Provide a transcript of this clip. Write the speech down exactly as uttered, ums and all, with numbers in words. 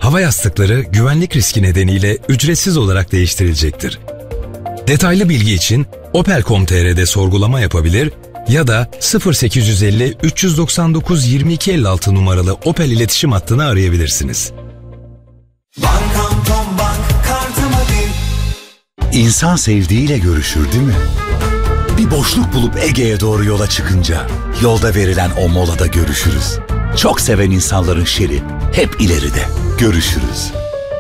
hava yastıkları güvenlik riski nedeniyle ücretsiz olarak değiştirilecektir. Detaylı bilgi için opel nokta com nokta tr'de sorgulama yapabilir ya da sıfır sekiz yüz elli üç yüz doksan dokuz yirmi iki elli altı numaralı Opel iletişim hattını arayabilirsiniz. Bankam Tom Bank kartımı bil. İnsan sevdiğiyle görüşür değil mi? Bir boşluk bulup Ege'ye doğru yola çıkınca yolda verilen o molada görüşürüz. Çok seven insanların şeri hep ileride. Görüşürüz.